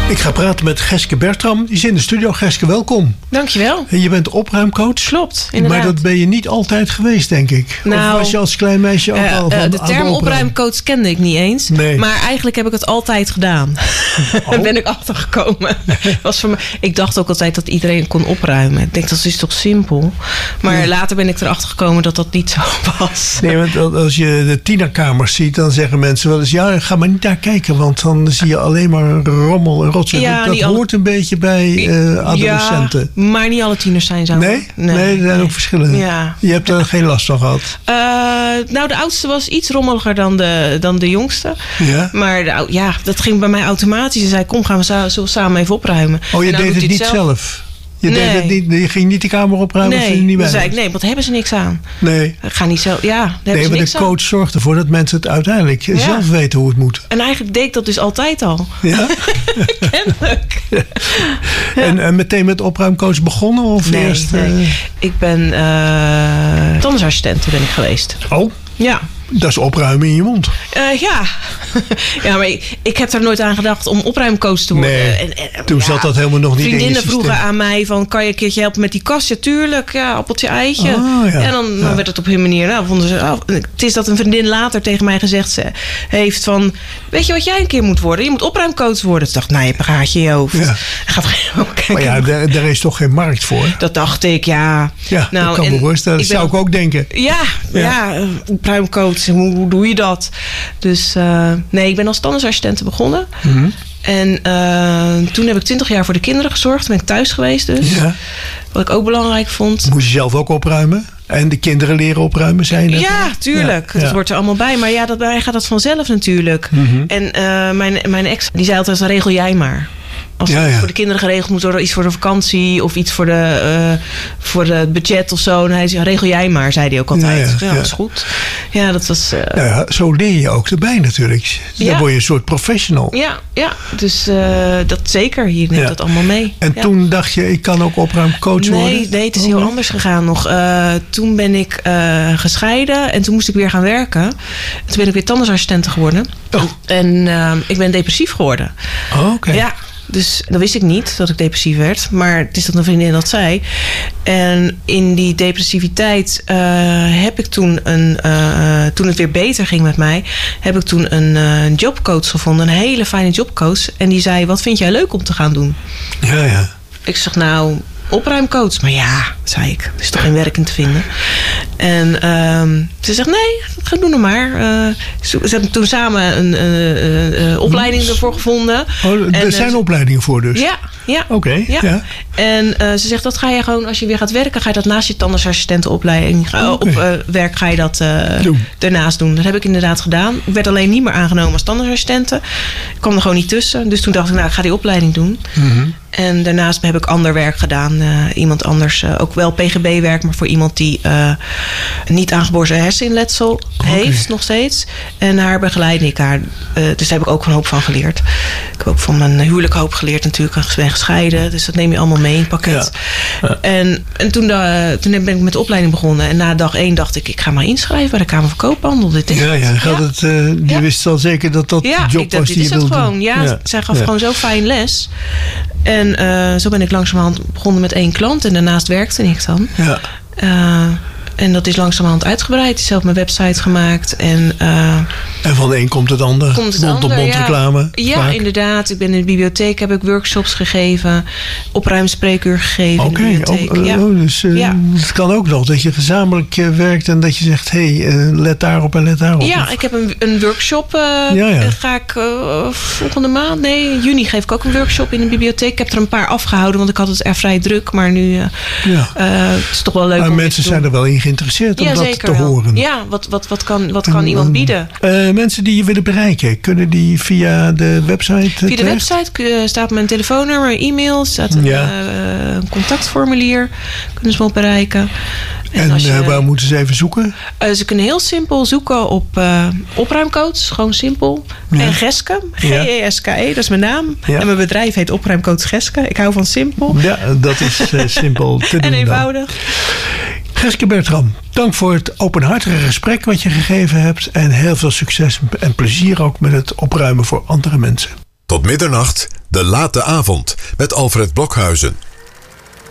Ik ga praten met Geske Bertram. Die is in de studio. Geske, welkom. Dankjewel. Je bent opruimcoach. Klopt, inderdaad. Maar dat ben je niet altijd geweest, denk ik. Nou, of was je als klein meisje ook al van de term opruimcoach kende ik niet eens. Nee. Maar eigenlijk heb ik het altijd gedaan. Daar ben ik achtergekomen. Ik dacht ook altijd dat iedereen kon opruimen. Ik denk, dat is toch simpel. Maar later ben ik erachter gekomen dat dat niet zo was. Nee, want als je de tienerkamers ziet, dan zeggen mensen wel eens, ja, ga maar niet daar kijken, want dan zie je alleen maar rommel en rotzooi. Ja, dat hoort een beetje bij adolescenten. Ja, maar niet alle tieners zijn zo. Nee, er zijn ook verschillen. Ja. Je hebt er geen last van gehad? Nou, de oudste was iets rommeliger dan de jongste. Ja? Maar dat ging bij mij automatisch. Ze zei, kom, gaan we samen even opruimen. Oh, je deed het niet zelf? Je deed het niet, je ging niet de kamer opruimen als je er niet bij was? Nee, zei ik, nee, want daar hebben ze niks aan. Nee. Ik ga niet zelf, daar hebben ze maar niks de coach zorgt ervoor dat mensen het uiteindelijk zelf weten hoe het moet. En eigenlijk deed ik dat dus altijd al. Ja? Kennelijk. En meteen met opruimcoach begonnen? Of nee, eerst? Nee. Ik ben tandartsassistent geweest. Oh? Ja. Dat is opruimen in je mond. Ja, maar ik heb er nooit aan gedacht om opruimcoach te worden. Nee, toen zat dat helemaal nog niet in je Vriendinnen systeem. vroegen aan mij van, kan je een keertje helpen met die kast? Ja, tuurlijk. Ja, appeltje, eitje. En dan werd het op hun manier. Nou, vonden ze, het is dat een vriendin later tegen mij gezegd heeft van, weet je wat jij een keer moet worden? Je moet opruimcoach worden. Toen dacht ik, nou, je hebt een gaatje in je hoofd. Ja. Maar ja, daar is toch geen markt voor? Dat dacht ik, ja. Ja, nou, dat kan me voorstellen. Dat zou ik ook denken. Ja, opruimcoach. Hoe doe je dat? Dus ik ben als tandartsassistent begonnen. Mm-hmm. En toen heb ik 20 jaar voor de kinderen gezorgd. Toen ben ik thuis geweest dus. Ja. Wat ik ook belangrijk vond. Moest je zelf ook opruimen? En de kinderen leren opruimen, zijn dat? Ja, tuurlijk. Ja. Dat wordt er allemaal bij. Maar ja, bij mij gaat dat vanzelf natuurlijk. Mm-hmm. En mijn ex, die zei altijd, regel jij maar. Als het voor de kinderen geregeld moet worden, iets voor de vakantie of iets voor het budget of zo. En hij zei, regel jij maar, zei hij ook altijd. Ja, dat is goed. Ja, dat was... zo leer je ook erbij natuurlijk. Dan word je een soort professional. Ja. Dus dat zeker. Hier neemt dat allemaal mee. En toen dacht je, ik kan ook opruimcoach worden? Nee, het is heel anders gegaan nog. Toen ben ik gescheiden en toen moest ik weer gaan werken. En toen ben ik weer tandartsassistent geworden. Oh. En ik ben depressief geworden. Oh, oké. Ja. Dus dat wist ik niet, dat ik depressief werd. Maar het is dat een vriendin dat zei. En in die depressiviteit heb ik toen toen het weer beter ging met mij, heb ik toen een jobcoach gevonden. Een hele fijne jobcoach. En die zei, wat vind jij leuk om te gaan doen? Ja. Ik zeg, nou, opruimcoach. Maar ja, zei ik, er is toch geen werk in te vinden. En ze zegt, nee, ga doen nog maar. Ze hebben toen samen een opleiding ervoor gevonden. Oh, er zijn opleidingen voor dus? Ja. Oké. Ja. En ze zegt, dat ga je gewoon, als je weer gaat werken, ga je dat naast je tandartsassistentenopleiding werk ga je dat daarnaast doen. Dat heb ik inderdaad gedaan. Ik werd alleen niet meer aangenomen als tandartsassistente. Ik kwam er gewoon niet tussen. Dus toen dacht ik, nou, ik ga die opleiding doen. Mm-hmm. En daarnaast heb ik ander werk gedaan. Iemand anders, ook wel PGB-werk, maar voor iemand die niet aangeboren hersenletsel heeft nog steeds. En haar begeleidde ik haar. Dus daar heb ik ook een hoop van geleerd. Ik heb ook van mijn huwelijk hoop geleerd natuurlijk. Ik ben gescheiden, dus dat neem je allemaal mee in het pakket. Ja. En toen ben ik met de opleiding begonnen. En na dag 1 dacht ik ga maar inschrijven bij de Kamer van Koophandel. Je wist al zeker dat job was die je wilde doen. Zij gaf gewoon zo fijn les. En zo ben ik langzamerhand begonnen met 1 klant. En daarnaast werkte ik dan. Ja. En dat is langzamerhand uitgebreid. Zelf mijn website gemaakt. En van de een komt het ander. Mond-op-mond reclame. Ja, inderdaad. Ik ben in de bibliotheek, heb ik workshops gegeven. Opruimspreekuur gegeven in de bibliotheek. Dus het kan ook nog dat je gezamenlijk werkt en dat je zegt, let daarop en let daarop. Ja, ik heb een workshop. Ga ik volgende maand, juni geef ik ook een workshop in de bibliotheek. Ik heb er een paar afgehouden, want ik had het er vrij druk. Maar nu het is toch wel leuk om mensen zijn er wel in geïnteresseerd om dat te horen. Ja, wat kan iemand bieden? Mensen die je willen bereiken, kunnen die via de website Via de website staat mijn telefoonnummer, e-mail, staat een contactformulier. Kunnen ze me op bereiken. En waar moeten ze even zoeken? Ze kunnen heel simpel zoeken op opruimcoach, gewoon simpel. Ja. En Geske, Geske, dat is mijn naam. Ja. En mijn bedrijf heet Opruimcoach Geske. Ik hou van simpel. Ja, dat is simpel te doen. En eenvoudig. Geske Bertram, dank voor het openhartige gesprek wat je gegeven hebt. En heel veel succes en plezier ook met het opruimen voor andere mensen. Tot middernacht, de late avond met Alfred Blokhuizen.